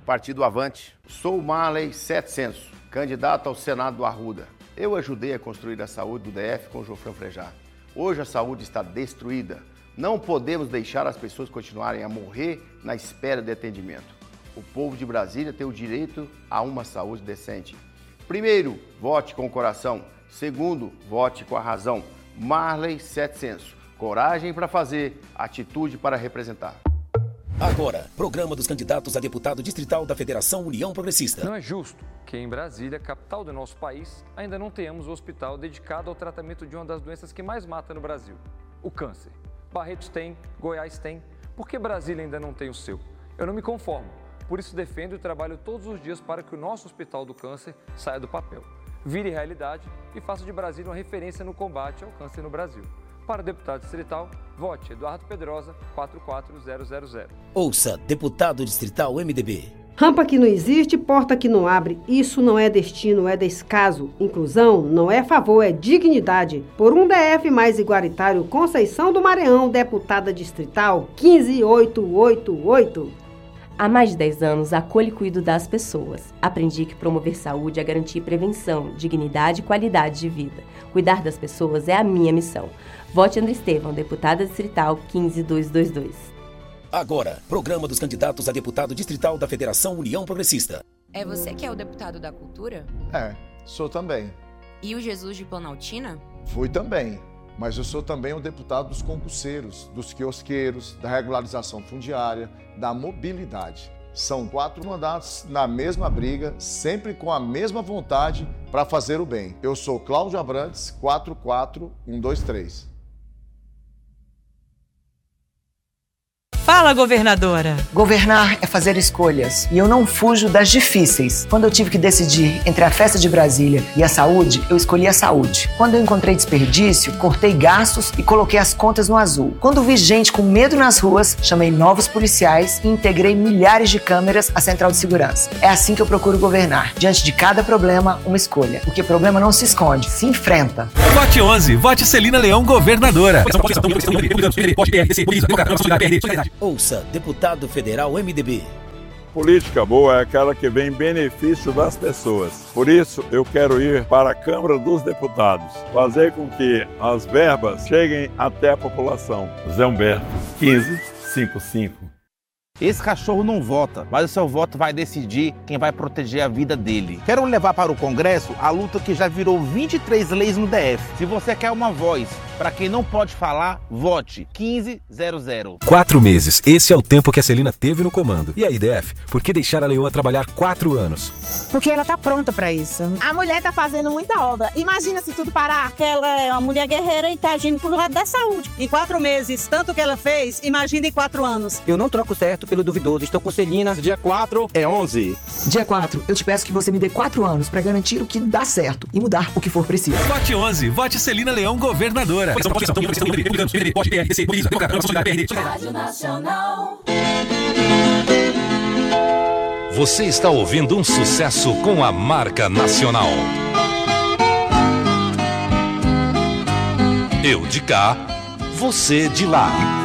Partido Avante. Sou Marley 700, candidato ao Senado do Arruda. Eu ajudei a construir a saúde do DF com o Jofrão Frejá. Hoje a saúde está destruída. Não podemos deixar as pessoas continuarem a morrer na espera de atendimento. O povo de Brasília tem o direito a uma saúde decente. Primeiro, vote com o coração. Segundo, vote com a razão. Marley 700. Coragem para fazer, atitude para representar. Agora, programa dos candidatos a deputado distrital da Federação União Progressista. Não é justo que em Brasília, capital do nosso país, ainda não tenhamos um hospital dedicado ao tratamento de uma das doenças que mais mata no Brasil, o câncer. Barretos tem, Goiás tem, por que Brasília ainda não tem o seu? Eu não me conformo, por isso defendo e trabalho todos os dias para que o nosso Hospital do Câncer saia do papel, vire realidade e faça de Brasília uma referência no combate ao câncer no Brasil. Para o deputado distrital, vote Eduardo Pedrosa, 44000. Ouça, deputado distrital MDB. Rampa que não existe, porta que não abre. Isso não é destino, é descaso. Inclusão não é favor, é dignidade. Por um DF mais igualitário, Conceição do Maranhão, deputada distrital 15888. Há mais de 10 anos, acolho e cuido das pessoas. Aprendi que promover saúde é garantir prevenção, dignidade e qualidade de vida. Cuidar das pessoas é a minha missão. Vote André Estevão, deputada distrital 15222. Agora, programa dos candidatos a deputado distrital da Federação União Progressista. É você que é o deputado da Cultura? É, sou também. E o Jesus de Planaltina? Fui também. Mas eu sou também o deputado dos concurseiros, dos quiosqueiros, da regularização fundiária, da mobilidade. São 4 mandatos na mesma briga, sempre com a mesma vontade para fazer o bem. Eu sou Cláudio Abrantes, 44123. Fala, governadora! Governar é fazer escolhas e eu não fujo das difíceis. Quando eu tive que decidir entre a festa de Brasília e a saúde, eu escolhi a saúde. Quando eu encontrei desperdício, cortei gastos e coloquei as contas no azul. Quando vi gente com medo nas ruas, chamei novos policiais e integrei milhares de câmeras à central de segurança. É assim que eu procuro governar. Diante de cada problema, uma escolha. Porque problema não se esconde, se enfrenta. Vote 11. Vote Celina Leão, governadora. Ouça, deputado federal MDB. Política boa é aquela que vem em benefício das pessoas. Por isso, eu quero ir para a Câmara dos Deputados, fazer com que as verbas cheguem até a população. Zé Humberto, 1555. Esse cachorro não vota, mas o seu voto vai decidir quem vai proteger a vida dele. Quero levar para o Congresso a luta que já virou 23 leis no DF. Se você quer uma voz para quem não pode falar, vote 1500. 4 meses, esse é o tempo que a Celina teve no comando. E aí, DF, por que deixar a Leoa trabalhar 4 anos? Porque ela tá pronta para isso. A mulher tá fazendo muita obra. Imagina se tudo parar. Ela é uma mulher guerreira e tá agindo pro lado da saúde. Em 4 meses, tanto que ela fez, imagina em 4 anos. Eu não troco certo pelo duvidoso. Estou com Celina. Dia 4 é 11. Dia 4, eu te peço que você me dê 4 anos para garantir o que dá certo e mudar o que for preciso. Vote 11. Vote Celina Leão, governadora. Rádio Nacional. Você está ouvindo um sucesso com a marca Nacional. Eu de cá, você de lá.